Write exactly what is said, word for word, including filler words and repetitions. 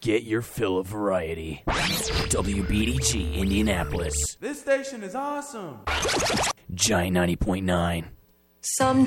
Get your fill of variety. W B D G Indianapolis. This station is awesome. Giant ninety point nine. Sometimes